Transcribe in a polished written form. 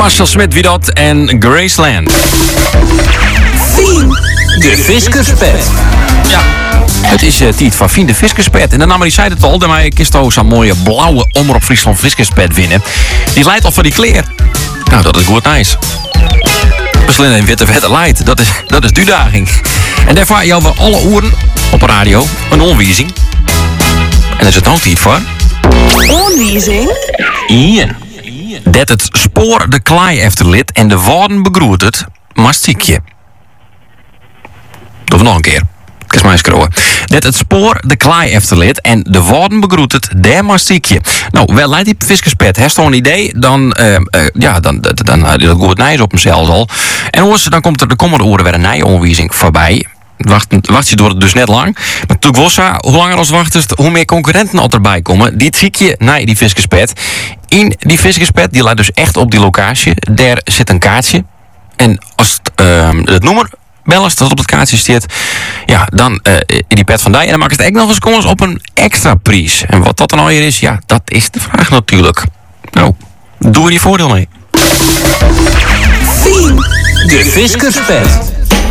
Marcel Smit, wie dat en Graceland. Fien, de Viskerspet. Ja, het is tijd van Fien de Viskerspet. En de naam die zei het al, daarmee kist ook zo'n mooie blauwe Omroep Friesland Viskerspet winnen. Die leidt al van die kleer. Nou, dat is goed nice. Beslin en witte vette light, dat is de uitdaging. En daarvoor hebben we alle uren op de radio een onwijzing. En daar is het ook tijd voor. Onwijzing? Ja. Dat het spoor de klaai efterlit en de woorden begroet het, maar stiekje. Of nog een keer. Kijk maar eens scrollen. Dat het spoor de klaai efterlit en de woorden begroet het, der maar stiekje. Nou, wel leidt die Viskerspet. Heeft toch een idee? Dan had hij dat goed nijs op hemzelf al. En hoor, dan komt er de komende oren weer een nij-onwijzing voorbij. Wacht je door het dus net lang. Maar toen was hoe langer als wachtest, hoe meer concurrenten al erbij komen. Die zie je naar die Viskerspet. In die Viskerspet, die laat dus echt op die locatie. Daar zit een kaartje. En als het nummer bellen, als dat op het kaartje staat, ja, dan in die pet van die. En dan maakt het echt nog eens kans op een extra prijs. En wat dat dan alweer is, ja, dat is de vraag natuurlijk. Nou, doe er je voordeel mee. Fien, de Viskerspet.